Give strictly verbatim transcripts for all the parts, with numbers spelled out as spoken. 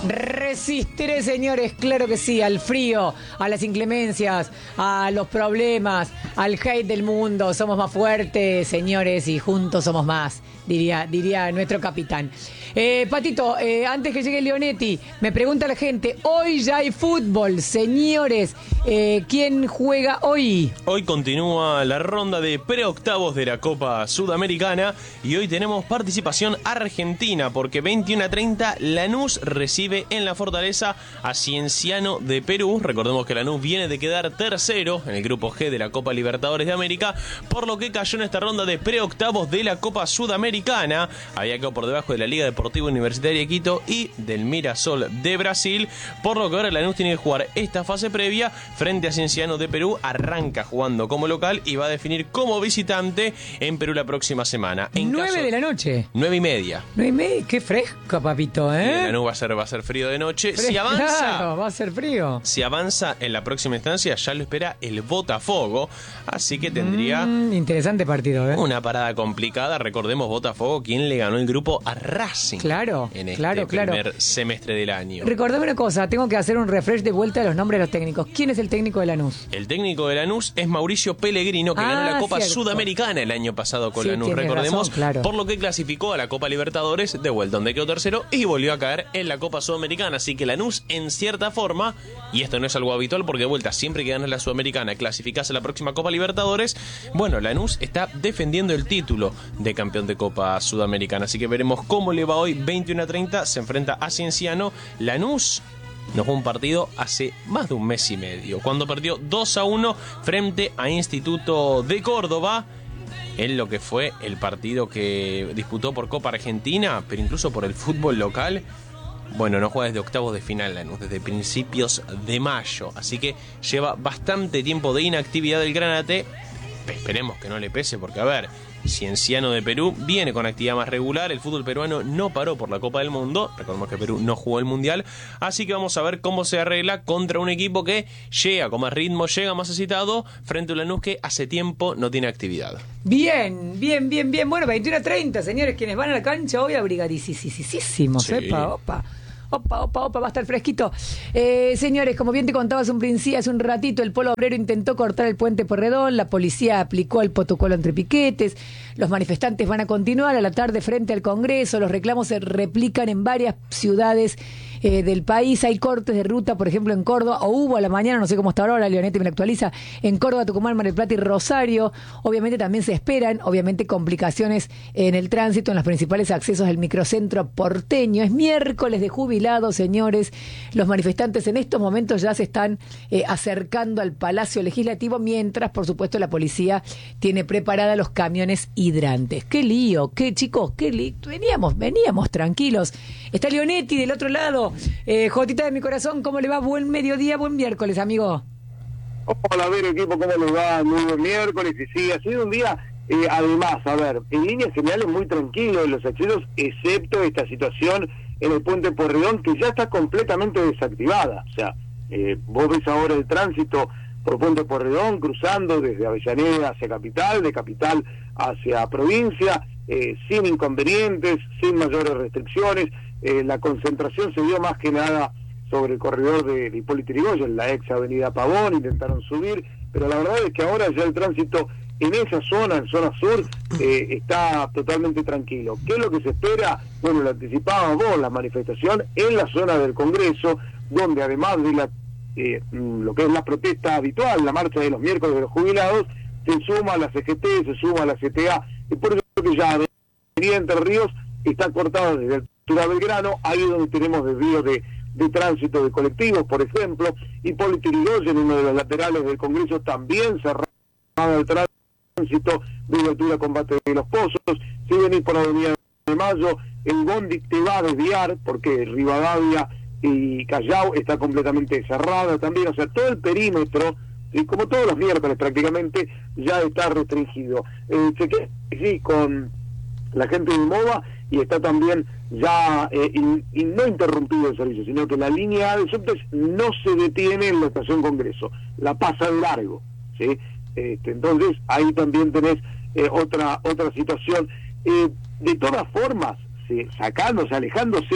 Resistiré, señores, claro que sí, al frío, a las inclemencias, a los problemas, al hate del mundo. Somos más fuertes, señores, y juntos somos más, diría, diría nuestro capitán. Eh, Patito, eh, antes que llegue Leonetti, me pregunta la gente, hoy ya hay fútbol, señores, eh, ¿quién juega hoy? Hoy continúa la ronda de preoctavos de la Copa Sudamericana y hoy tenemos participación argentina porque veintiuno a treinta Lanús recibe en la Fortaleza a Cienciano de Perú. Recordemos que Lanús viene de quedar tercero en el grupo G de la Copa Libertadores de América, por lo que cayó en esta ronda de preoctavos de la Copa Sudamericana. Había quedado por debajo de la Liga Deportiva Universitaria de Quito y del Mirasol de Brasil, por lo que ahora Lanús tiene que jugar esta fase previa frente a Cienciano de Perú. Arranca jugando como local y va a definir como visitante en Perú la próxima semana. En nueve caso... de la noche. Nueve y media. Nueve y media, qué fresco, papito, ¿eh? Y Lanús va a ser, va a ser frío de noche. Fresco, si avanza, claro, va a ser frío. Si avanza en la próxima instancia, ya lo espera el Botafogo. Así que tendría mm, interesante partido, ¿eh? una parada complicada. Recordemos, Botafogo, quien le ganó el grupo a Racing. Claro, en este claro, claro. primer semestre del año. Recordame una cosa, tengo que hacer un refresh de vuelta de los nombres de los técnicos. ¿Quién es el técnico de Lanús? El técnico de Lanús es Mauricio Pellegrino, que Ah, ganó la Copa cierto. Sudamericana el año pasado con Sí, Lanús, tienes recordemos, razón, claro. por lo que clasificó a la Copa Libertadores de vuelta, donde quedó tercero y volvió a caer en la Copa Sudamericana. Así que Lanús, en cierta forma, y esto no es algo habitual porque de vuelta siempre que ganas la Sudamericana clasificás a la próxima Copa Libertadores, bueno, Lanús está defendiendo el título de campeón de Copa Sudamericana. Así que veremos cómo le va hoy. Veintiuno a treinta se enfrenta a Cienciano. Lanús nos jugó un partido hace más de un mes y medio, cuando perdió dos a uno frente a Instituto de Córdoba, en lo que fue el partido que disputó por Copa Argentina, pero incluso por el fútbol local. Bueno, no juega desde octavos de final Lanús, desde principios de mayo, así que lleva bastante tiempo de inactividad del Granate. Esperemos que no le pese, porque a ver, Cienciano de Perú viene con actividad más regular. El fútbol peruano no paró por la Copa del Mundo. Recordemos que Perú no jugó el Mundial. Así que vamos a ver cómo se arregla contra un equipo que llega con más ritmo, llega más excitado, frente a un Lanús que hace tiempo no tiene actividad. Bien, bien, bien, bien. Bueno, veintiuno a treinta, señores, quienes van a la cancha hoy abrigadísimos. Sí. Epa, opa. Opa, opa, opa, va a estar fresquito. Eh, señores, como bien te contaba hace un principio, hace un ratito, el Polo Obrero intentó cortar el puente Porredón, la policía aplicó el protocolo entre piquetes, los manifestantes van a continuar a la tarde frente al Congreso, los reclamos se replican en varias ciudades eh, del país, hay cortes de ruta, por ejemplo en Córdoba, o hubo a la mañana, no sé cómo está ahora, Leonetti me lo actualiza, en Córdoba, Tucumán, Mar del Plata y Rosario. Obviamente también se esperan, obviamente, complicaciones en el tránsito en los principales accesos del microcentro porteño. Es miércoles de jubilados, señores. Los manifestantes en estos momentos ya se están eh, acercando al Palacio Legislativo, mientras, por supuesto, la policía tiene preparada los camiones hidrantes. ¡Qué lío! ¡Qué, chicos! ¡Qué lío! Veníamos, veníamos tranquilos. Está Leonetti del otro lado. Eh, Jotita de mi corazón, ¿cómo le va? Buen mediodía, buen miércoles, amigo. Hola, a ver, equipo, ¿cómo les va? Muy buen miércoles. Y sí, ha sido un día, eh, además, a ver, en líneas generales muy tranquilo en los accesos, excepto esta situación en el puente Porredón, que ya está completamente desactivada. O sea, eh, vos ves ahora el tránsito por puente Porredón, cruzando desde Avellaneda hacia Capital, de Capital hacia provincia, eh, sin inconvenientes, sin mayores restricciones. Eh, la concentración se dio más que nada sobre el corredor de, de Hipólito Yrigoyen, la ex avenida Pavón, intentaron subir, pero la verdad es que ahora ya el tránsito en esa zona, en zona sur, eh, está totalmente tranquilo. ¿Qué es lo que se espera? Bueno, lo anticipábamos vos, la manifestación en la zona del Congreso, donde además de la eh, lo que es la protesta habitual, la marcha de los miércoles de los jubilados, se suma la C G T, se suma la C T A, y por eso que ya Avenida Entre Ríos está cortada desde el Altura Belgrano, ahí es donde tenemos desvío de, de tránsito de colectivos, por ejemplo. Hipólito Yrigoyen, uno de los laterales del Congreso, también cerrado el tránsito desde Altura Combate de los Pozos. Si venís por la Avenida de Mayo, el bondi te va a desviar, porque Rivadavia y Callao está completamente cerrada también, o sea, todo el perímetro, y como todos los miércoles prácticamente, ya está restringido. Eh, se queda sí, con la gente de MOVA, y está también ya eh, in, in, no interrumpido el servicio, sino que la línea A de subtes no se detiene en la estación Congreso, la pasa en largo, ¿sí? Este, entonces ahí también tenés eh, otra otra situación. Eh, de todas formas, ¿sí? Sacándose, alejándose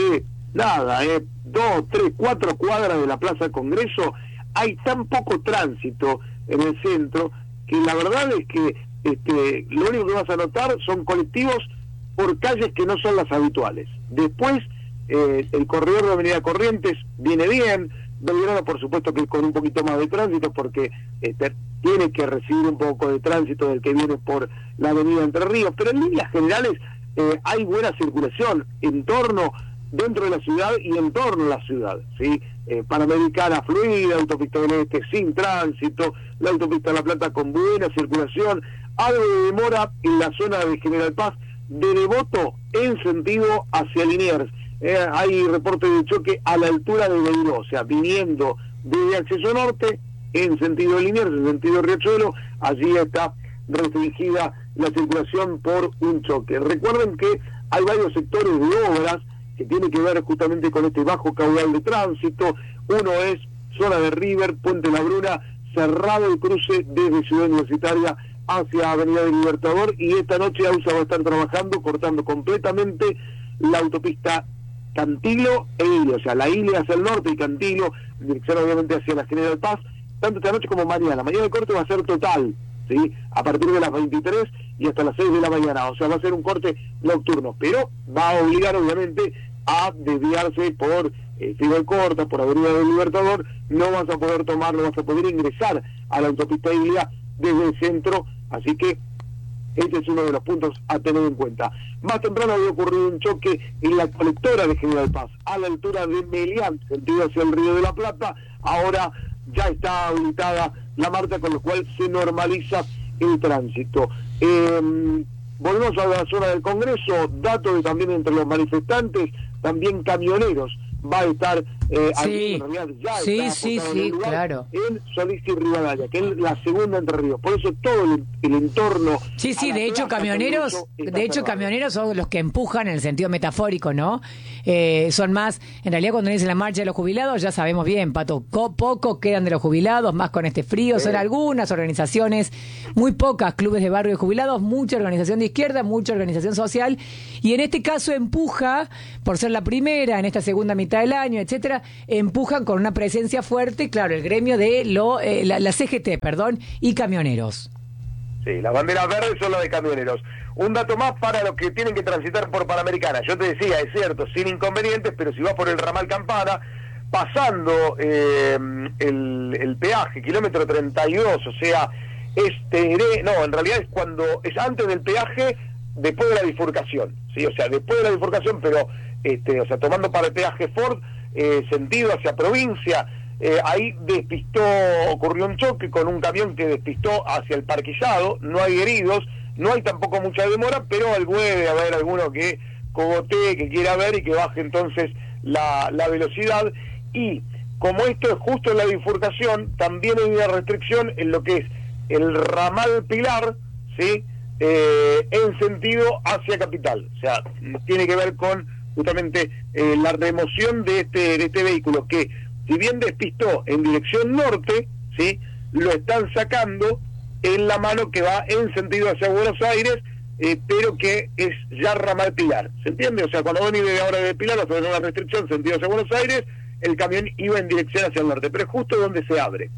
nada, eh, dos, tres, cuatro cuadras de la Plaza Congreso, hay tan poco tránsito en el centro que la verdad es que este, lo único que vas a notar son colectivos por calles que no son las habituales. Después, eh, el corredor de Avenida Corrientes viene bien, Belgrano por supuesto que con un poquito más de tránsito porque este, tiene que recibir un poco de tránsito del que viene por la Avenida Entre Ríos, pero en líneas generales eh, hay buena circulación en torno, dentro de la ciudad y en torno a la ciudad, ¿sí? Eh, Panamericana fluida, autopista del Este sin tránsito, la autopista de La Plata con buena circulación, algo de demora en la zona de General Paz, de Devoto en sentido hacia Liniers. Eh, hay reportes de choque a la altura de Beiró, o sea, viniendo desde Acceso Norte, en sentido de Liniers, en sentido Riachuelo, allí está restringida la circulación por un choque. Recuerden que hay varios sectores de obras que tienen que ver justamente con este bajo caudal de tránsito. Uno es zona de River, Puente La Bruna, cerrado el cruce desde Ciudad Universitaria hacia Avenida del Libertador, y esta noche AUSA va a estar trabajando, cortando completamente la autopista Cantilo e Ile, o sea, la Ile hacia el norte y Cantilo, en dirección obviamente hacia la General Paz, tanto esta noche como mañana. Mañana el corte va a ser total, ¿sí? A partir de las veintitrés y hasta las seis de la mañana, o sea, va a ser un corte nocturno, pero va a obligar obviamente a desviarse por eh, Fidel Corta, por Avenida del Libertador. No vas a poder tomar, no vas a poder ingresar a la autopista Ilia desde el centro, así que este es uno de los puntos a tener en cuenta. Más temprano había ocurrido un choque en la colectora de General Paz, a la altura de Melián, sentido hacia el Río de la Plata. Ahora ya está habilitada la marcha, con lo cual se normaliza el tránsito. Eh, volvemos a la zona del Congreso, dato de también entre los manifestantes, también camioneros va a estar eh, sí, aquí, en realidad ya sí, está sí, en sí, el lugar, claro. en Solís y Rivadavia, que es la segunda Entre Ríos. Por eso todo el, el entorno. Sí, sí, de hecho camioneros, de hecho camioneros son los que empujan en el sentido metafórico, ¿no? Eh, son más, en realidad cuando dicen la marcha de los jubilados ya sabemos bien, Pato, co- poco quedan de los jubilados, más con este frío, son algunas organizaciones, muy pocas clubes de barrio de jubilados, mucha organización de izquierda, mucha organización social, y en este caso empuja, por ser la primera, en esta segunda mitad del año, etcétera, empujan con una presencia fuerte, claro, el gremio de lo, eh, la, la C G T, perdón, y camioneros. Sí, las banderas verdes son las de camioneros. Un dato más para los que tienen que transitar por Panamericana. Yo te decía, es cierto, sin inconvenientes, pero si vas por el ramal Campana, pasando eh, el, el peaje, kilómetro treinta y dos, o sea, este, no, en realidad es cuando, es antes del peaje, después de la bifurcación, ¿sí? O sea, después de la bifurcación, pero, este, o sea, tomando para el peaje Ford, eh, sentido hacia provincia, Eh, ahí despistó, ocurrió un choque con un camión que despistó hacia el parquillado, no hay heridos, no hay tampoco mucha demora, pero puede haber alguno que cogotee, que quiera ver y que baje entonces la, la velocidad. Y como esto es justo en la bifurcación, también hay una restricción en lo que es el ramal Pilar, ¿sí? Eh, en sentido hacia Capital, o sea, tiene que ver con justamente eh, la remoción de este, de este vehículo que, si bien despistó en dirección norte, ¿sí?, lo están sacando en la mano que va en sentido hacia Buenos Aires, eh, pero que es ya ramal Pilar. ¿Se entiende? O sea, cuando venís de ahora de Pilar, hasta una restricción sentido hacia Buenos Aires, el camión iba en dirección hacia el norte, pero es justo donde se abre.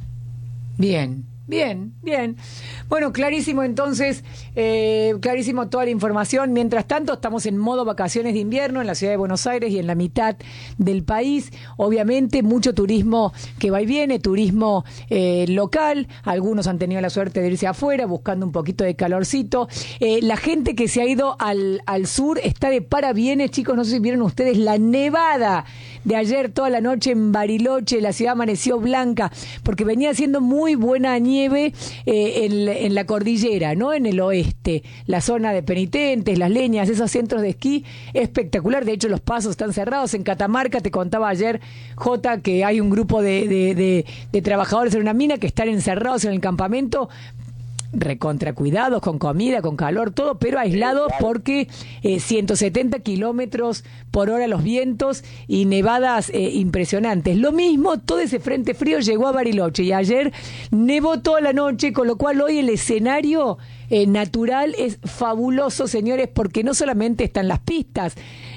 Bien. Bien, bien. Bueno, clarísimo entonces, eh, clarísimo toda la información. Mientras tanto, estamos en modo vacaciones de invierno en la ciudad de Buenos Aires y en la mitad del país. Obviamente, mucho turismo que va y viene, turismo eh, local. Algunos han tenido la suerte de irse afuera buscando un poquito de calorcito. Eh, la gente que se ha ido al, al sur está de parabienes, chicos. No sé si vieron ustedes la nevada de ayer toda la noche en Bariloche. La ciudad amaneció blanca porque venía haciendo muy buena nieve eh, en, en la cordillera, ¿no? En el oeste, la zona de Penitentes, Las Leñas, esos centros de esquí, espectacular. De hecho, los pasos están cerrados. En Catamarca, te contaba ayer, Jota, que hay un grupo de, de, de, de trabajadores en una mina que están encerrados en el campamento, recontra cuidados, con comida, con calor, todo, pero aislados porque eh, ciento setenta kilómetros por hora los vientos y nevadas eh, impresionantes. Lo mismo, todo ese frente frío llegó a Bariloche y ayer nevó toda la noche, con lo cual hoy el escenario eh, natural es fabuloso, señores, porque no solamente están las pistas,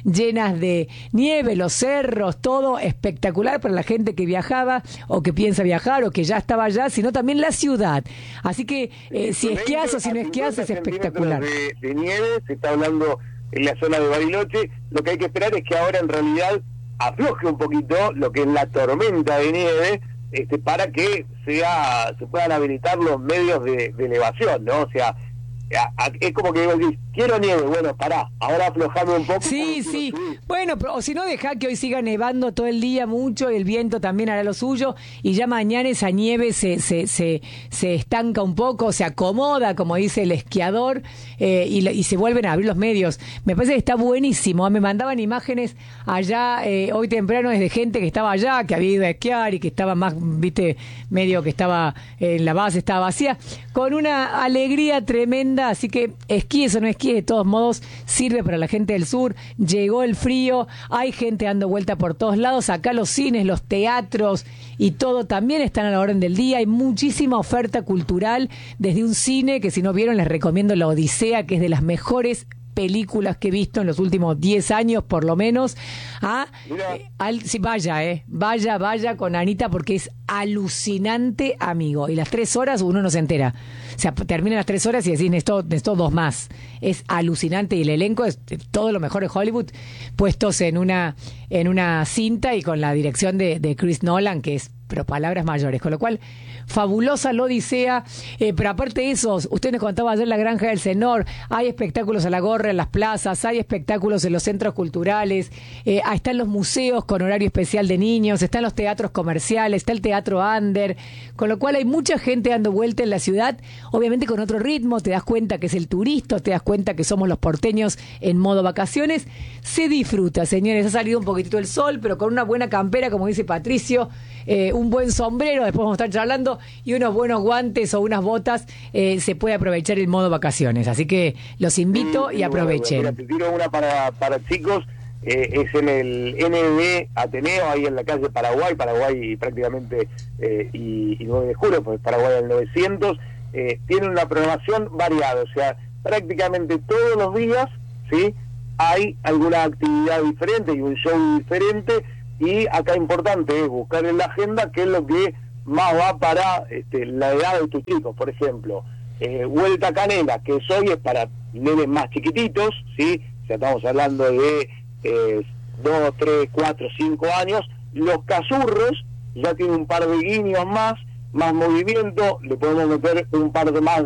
llenas de nieve, los cerros, todo espectacular para la gente que viajaba o que piensa viajar o que ya estaba allá, sino también la ciudad. Así que eh, si esquiás o si no esquiás es espectacular. De, de nieve, se está hablando en la zona de Bariloche. Lo que hay que esperar es que ahora en realidad afloje un poquito lo que es la tormenta de nieve, este, para que sea se puedan habilitar los medios de, de elevación, ¿no? O sea, a, a, es como que vos decís, quiero nieve, bueno, pará, ahora aflojame un poco. Sí, sí, subir. Bueno, pero, o si no, dejá que hoy siga nevando todo el día mucho, y el viento también hará lo suyo, y ya mañana esa nieve se se se, se estanca un poco, se acomoda, como dice el esquiador, eh, y, y se vuelven a abrir los medios. Me parece que está buenísimo. Me mandaban imágenes allá eh, hoy temprano desde gente que estaba allá, que había ido a esquiar y que estaba más, viste, medio que estaba en la base, estaba vacía, con una alegría tremenda. Así que esquíes o no esquíes, de todos modos sirve para la gente del sur. Llegó el frío, hay gente dando vuelta por todos lados. Acá los cines, los teatros y todo también están a la orden del día. Hay muchísima oferta cultural, desde un cine que, si no vieron, les recomiendo La Odisea, que es de las mejores películas que he visto en los últimos diez años por lo menos. Ah, eh, al, sí, vaya, eh, vaya, vaya con Anita, porque es alucinante, amigo. Y las tres horas uno no se entera. O sea, terminan las tres horas y decís, necesito, necesito dos más. Es alucinante, y el elenco es todo lo mejor de Hollywood puestos en una en una cinta, y con la dirección de, de Chris Nolan, que es, pero palabras mayores, con lo cual fabulosa La Odisea. Eh, pero aparte de eso, usted nos contaba ayer la Granja del Senor, hay espectáculos a la gorra en las plazas, hay espectáculos en los centros culturales, eh, están los museos con horario especial de niños, están los teatros comerciales, está el teatro under, con lo cual hay mucha gente dando vuelta en la ciudad, obviamente con otro ritmo. Te das cuenta que es el turista, te das cuenta que somos los porteños en modo vacaciones. Se disfruta, señores. Ha salido un poquitito el sol, pero con una buena campera, como dice Patricio, eh, un buen sombrero, después vamos a estar charlando, y unos buenos guantes o unas botas, eh, se puede aprovechar el modo vacaciones. Así que los invito sí, y aprovechen. Bueno, mira, te tiro una para, para chicos, eh, es en el N B Ateneo, ahí en la calle Paraguay, Paraguay prácticamente, eh, y, y nueve de julio, pues Paraguay al novecientos, eh, tiene una programación variada, o sea, prácticamente todos los días, ¿sí?, hay alguna actividad diferente y un show diferente. Y acá importante es buscar en la agenda qué es lo que más va para este, la edad de tus chicos. Por ejemplo, eh, Vuelta Canela, que hoy es para nenes más chiquititos, ¿sí? O sea, estamos hablando de eh, dos, tres, cuatro, cinco años. Los Cazurros ya tienen un par de guiños más, más movimiento, le podemos meter un par de más